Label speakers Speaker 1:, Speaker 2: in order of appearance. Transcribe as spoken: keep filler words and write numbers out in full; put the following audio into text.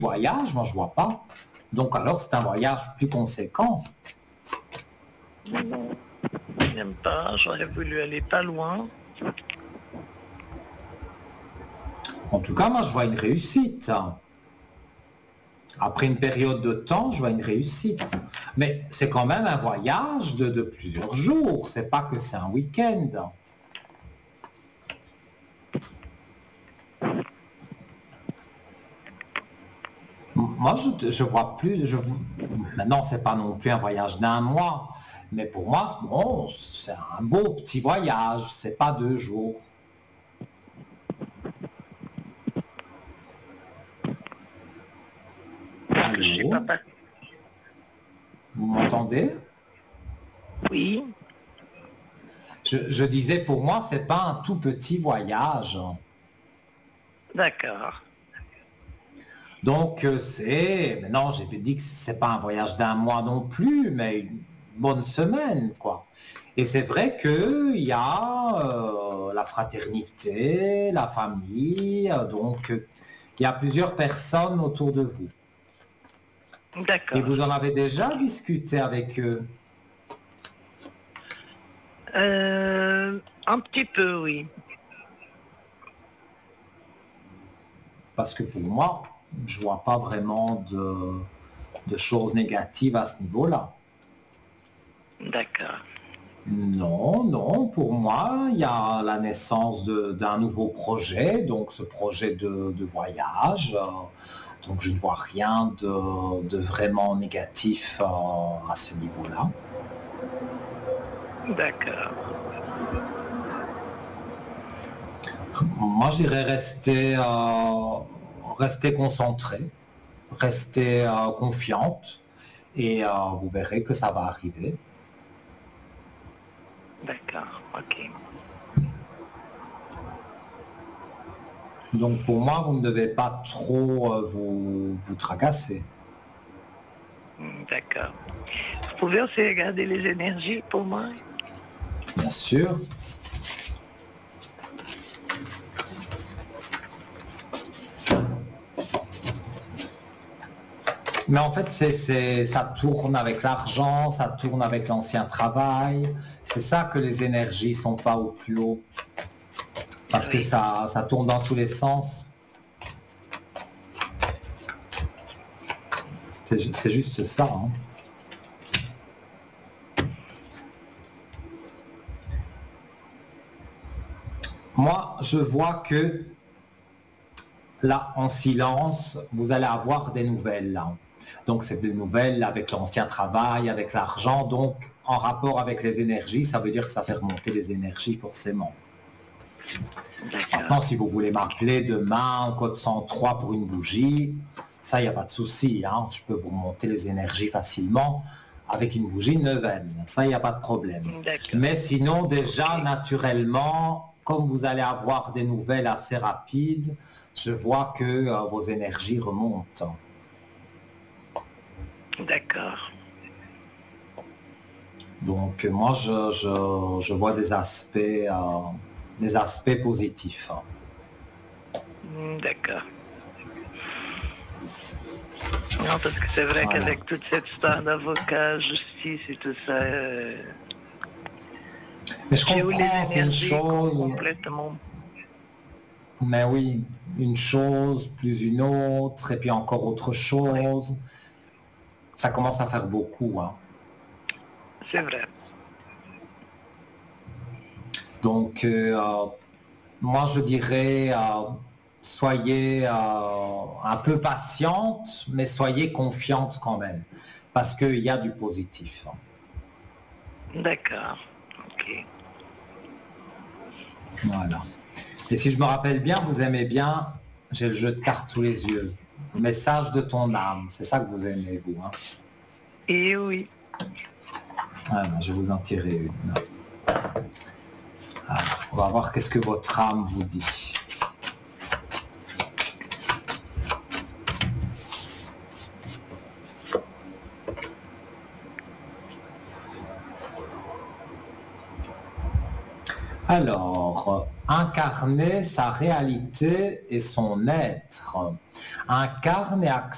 Speaker 1: voyage, moi je vois pas. Donc alors c'est un voyage plus conséquent.
Speaker 2: Non, j'aime pas, j'aurais voulu aller pas loin.
Speaker 1: En tout cas, moi je vois une réussite. Après une période de temps, je vois une réussite. Mais c'est quand même un voyage de, de plusieurs jours, c'est pas que c'est un week-end. Moi, je, je vois plus. Je, maintenant, c'est pas non plus un voyage d'un mois, mais pour moi, bon, c'est un beau petit voyage. C'est pas deux jours.
Speaker 2: Parce que je suis
Speaker 1: Allô?
Speaker 2: pas
Speaker 1: Vous m'entendez?
Speaker 2: Oui,
Speaker 1: je, je disais, pour moi, c'est pas un tout petit voyage.
Speaker 2: d'accord.
Speaker 1: Donc, euh, c'est. Maintenant, j'ai dit que c'est pas un voyage d'un mois non plus, mais une bonne semaine, quoi. Et c'est vrai qu'il y a euh, la fraternité, la famille, euh, donc euh, il y a plusieurs personnes autour de vous. Et
Speaker 2: D'accord.
Speaker 1: vous en avez déjà discuté avec eux?
Speaker 2: Euh, un petit peu, oui.
Speaker 1: Parce que pour moi, je vois pas vraiment de, de choses négatives à ce niveau-là.
Speaker 2: D'accord.
Speaker 1: Non, non, pour moi, il y a la naissance de- d'un nouveau projet, donc ce projet de, de voyage. euh, donc je ne vois rien de, de vraiment négatif euh, à ce niveau-là.
Speaker 2: D'accord.
Speaker 1: Moi, je dirais rester, euh, rester concentré, rester euh, confiante, et euh, vous verrez que ça va arriver.
Speaker 2: D'accord. Ok.
Speaker 1: Donc pour moi, vous ne devez pas trop euh, vous, vous tracasser.
Speaker 2: Hmm, d'accord. Vous pouvez aussi regarder les énergies pour moi?
Speaker 1: Bien sûr. Mais en fait, c'est, c'est, ça tourne avec l'argent, ça tourne avec l'ancien travail. C'est ça que les énergies sont pas au plus haut. Parce que
Speaker 2: Oui.
Speaker 1: ça, ça tourne dans tous les sens. C'est, ju- c'est juste ça, hein. Moi, je vois que là, en silence, vous allez avoir des nouvelles, là. Donc, c'est des nouvelles avec l'ancien travail, avec l'argent. Donc, en rapport avec les énergies, ça veut dire que ça fait remonter les énergies, forcément.
Speaker 2: D'accord.
Speaker 1: Maintenant, si vous voulez m'appeler demain en code cent trois pour une bougie, ça, il n'y a pas de souci, hein. Je peux vous remonter les énergies facilement avec une bougie neuvaine. Ça, il n'y a pas de problème.
Speaker 2: D'accord.
Speaker 1: Mais sinon, déjà,
Speaker 2: Ok.
Speaker 1: naturellement, comme vous allez avoir des nouvelles assez rapides, je vois que euh, vos énergies remontent.
Speaker 2: D'accord.
Speaker 1: Donc, euh, moi, je, je- je vois des aspects, euh, des aspects positifs.
Speaker 2: Hmm, d'accord. Non, parce que c'est vrai
Speaker 1: Voilà.
Speaker 2: qu'avec toute cette histoire d'avocat, justice et tout ça, euh,
Speaker 1: Mais je
Speaker 2: j'ai eu les
Speaker 1: comprends, c'est une
Speaker 2: énergies com-
Speaker 1: chose.
Speaker 2: complètement.
Speaker 1: Mais oui, une chose, plus une autre, et puis encore autre
Speaker 2: Oui,
Speaker 1: chose. Ça commence à faire beaucoup, hein.
Speaker 2: c'est vrai.
Speaker 1: Donc, euh, euh, moi, je dirais, euh, soyez euh, un peu patiente, mais soyez confiante quand même, parce qu'il y a du positif, hein.
Speaker 2: D'accord. Ok.
Speaker 1: Voilà. Et si je me rappelle bien, vous aimez bien, j'ai le jeu de cartes sous les yeux. Message de ton âme, c'est ça que vous aimez, vous, hein.
Speaker 2: Et oui.
Speaker 1: Ah, ben, je vais vous en tirer une. Alors, on va voir qu'est-ce que votre âme vous dit. Alors, incarner sa réalité et son être. Incarne et accepte